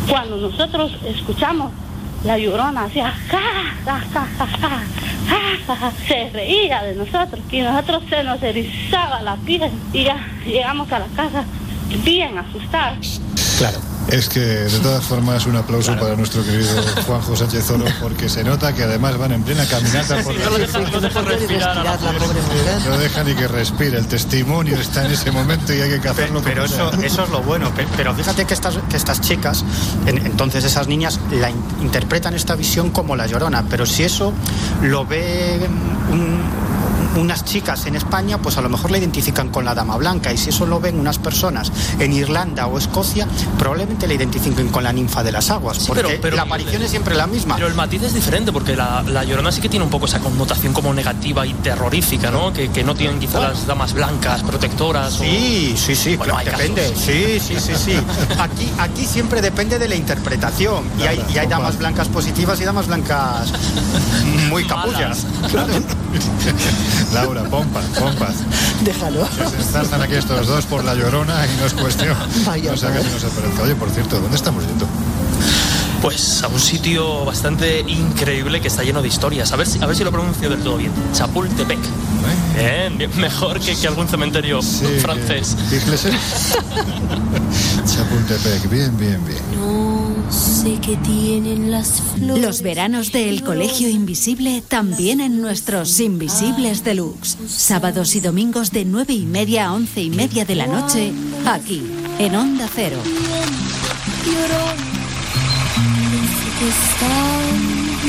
Cuando nosotros escuchamos la Llorona, hacía ja, ja, ja, ja, ja, ja, ja, se reía de nosotros y nosotros se nos erizaba la piel y ya llegamos a la casa bien asustados. Claro. Es que, de todas formas, un aplauso para nuestro querido Juanjo Sánchez Oro, porque se nota que además van en plena caminata por no deja respirar a la pobre mujer. No deja ni que respire, el testimonio está en ese momento y hay que cazarlo. Pero eso es lo bueno. Pero fíjate que estas chicas, entonces esas niñas, interpretan esta visión como la Llorona, pero si eso lo ve unas chicas en España, pues a lo mejor la identifican con la Dama Blanca, y si eso lo ven unas personas en Irlanda o Escocia, probablemente la identifiquen con la ninfa de las aguas, porque pero la aparición es siempre la misma. Pero el matiz es diferente, porque la Llorona sí que tiene un poco esa connotación como negativa y terrorífica, ¿no? Que no tienen quizá las damas blancas, protectoras. Sí, bueno, claro, depende. Sí. Aquí siempre depende de la interpretación, y hay damas blancas positivas y damas blancas muy capullas. Claro. Laura, pompas. Déjalo. Que se ensartan aquí estos dos por la Llorona y no es cuestión. Vaya, no sé qué nos aparece. Oye, por cierto, ¿dónde estamos yendo? Pues a un sitio bastante increíble que está lleno de historias. A ver si lo pronuncio del todo bien. Chapultepec. Bien, mejor que algún cementerio francés. Chapultepec, bien. No sé qué tienen las flores. Los veranos del Colegio Invisible también en nuestros Invisibles Deluxe. Sábados y domingos de 9:30 a 11:30 de la noche, aquí, en Onda Cero. Que están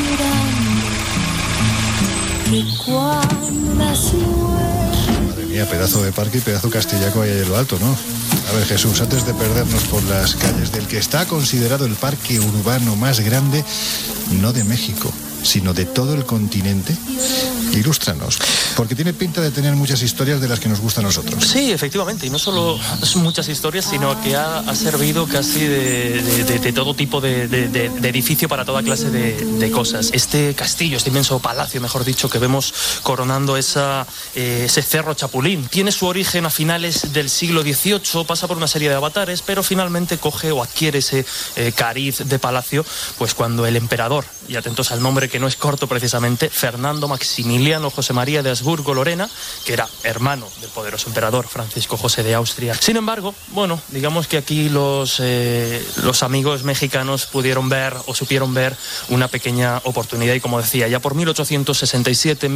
llorando, que cuando las Madre mía, pedazo de parque y pedazo castellaco ahí en lo alto, ¿no? A ver, Jesús, antes de perdernos por las calles del que está considerado el parque urbano más grande, no de México, sino de todo el continente, ilústranos, porque tiene pinta de tener muchas historias de las que nos gustan a nosotros. Sí, efectivamente, y no solo muchas historias, sino que ha servido casi de todo tipo de edificio para toda clase de cosas. Este castillo, este inmenso palacio, mejor dicho, que vemos coronando ese cerro Chapulín, tiene su origen a finales del siglo XVIII, pasa por una serie de avatares, pero finalmente coge o adquiere ese cariz de palacio, pues cuando el emperador, y atentos al nombre que no es corto precisamente, Fernando Maximiliano José María de Habsburgo-Lorena, que era hermano del poderoso emperador Francisco José de Austria. Sin embargo, bueno, digamos que aquí los amigos mexicanos pudieron ver o supieron ver una pequeña oportunidad, y como decía, ya por 1867,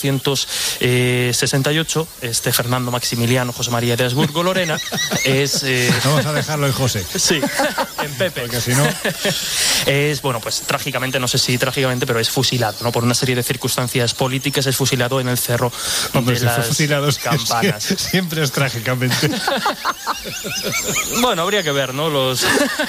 1868, este Fernando Maximiliano José María de Habsburgo-Lorena es... Vamos a dejarlo en José. Sí, en Pepe. Porque si no... Es, bueno, pues trágicamente, no sé si trágicamente, pero es fusilado, ¿no? Por una serie de circunstancias políticas, es fusilado en el cerro de las Campanas. Siempre es trágicamente. Bueno, habría que ver, ¿no? Los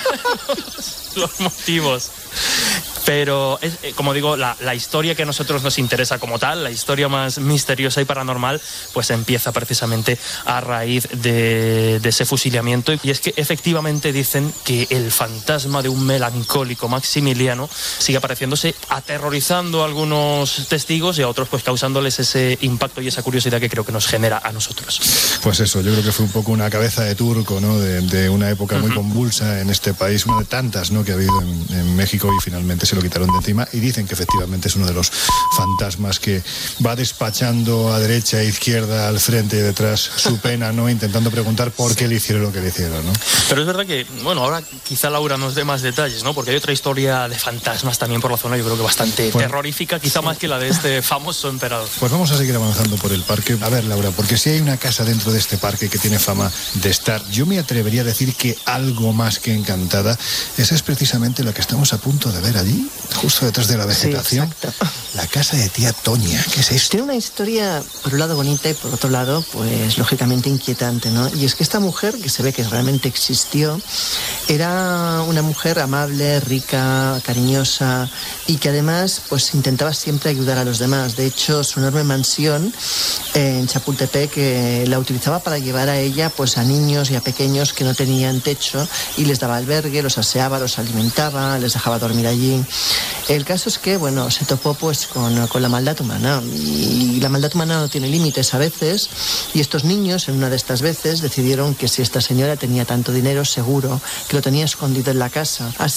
motivos. Pero, como digo, la historia que a nosotros nos interesa como tal, la historia más misteriosa y paranormal, pues empieza precisamente a raíz de ese fusilamiento. Y es que efectivamente dicen que el fantasma de un melancólico Maximiliano sigue apareciéndose, aterrorizando a algunos testigos y a otros pues causándoles ese impacto y esa curiosidad que creo que nos genera a nosotros. Pues eso, yo creo que fue un poco una cabeza de turco, ¿no? De una época muy convulsa en este país, una de tantas, ¿no?, que ha habido en México, y finalmente se lo quitaron de encima, y dicen que efectivamente es uno de los fantasmas que va despachando a derecha e izquierda, al frente y detrás su pena, ¿no?, intentando preguntar por qué le hicieron lo que le hicieron, ¿no? Pero es verdad que, bueno, ahora quizá Laura nos dé más detalles, ¿no? Porque hay otra historia de fantasmas también por la zona, yo creo que bastante terrorífica, quizá más que la de este famoso emperador. Pues vamos a seguir avanzando por el parque. A ver, Laura, porque si hay una casa dentro de este parque que tiene fama de estar, yo me atrevería a decir que algo más que encantada, esa es precisamente la que estamos a punto de ver allí, justo detrás de la vegetación. Sí, exacto. La casa de tía Toña, ¿qué es esto? Tiene una historia, por un lado bonita y por otro lado, pues lógicamente inquietante, ¿no? Y es que esta mujer, que se ve que realmente existió, era una mujer amable, rica, cariñosa, y que además pues intentaba siempre ayudar a los demás. De hecho, su enorme mansión en Chapultepec la utilizaba para llevar a ella pues a niños y a pequeños que no tenían techo, y les daba albergue, los aseaba, los alimentaba, les dejaba dormir allí. El caso es que, bueno, se topó pues con la maldad humana, y la maldad humana no tiene límites a veces, y estos niños en una de estas veces decidieron que si esta señora tenía tanto dinero, seguro que lo tenía escondido en la casa. Así